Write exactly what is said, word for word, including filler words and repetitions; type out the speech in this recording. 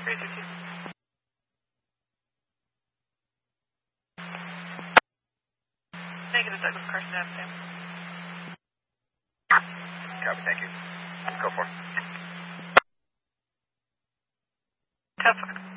three two two. Negative, Douglas Carson Avenue. Copy, thank you. Go for it. Tough.